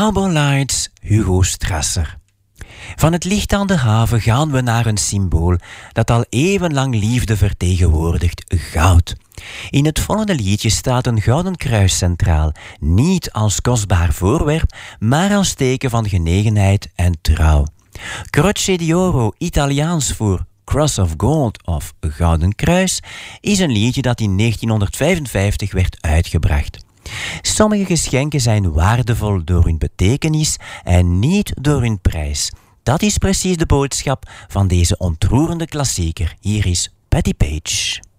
Harbor Lights, Hugo Strasser. Van het licht aan de haven gaan we naar een symbool dat al eeuwenlang liefde vertegenwoordigt, goud. In het volgende liedje staat een gouden kruis centraal, niet als kostbaar voorwerp, maar als teken van genegenheid en trouw. Croce di Oro, Italiaans voor Cross of Gold of Gouden Kruis, is een liedje dat in 1955 werd uitgebracht. Sommige geschenken zijn waardevol door hun betekenis en niet door hun prijs. Dat is precies de boodschap van deze ontroerende klassieker. Hier is Patti Page.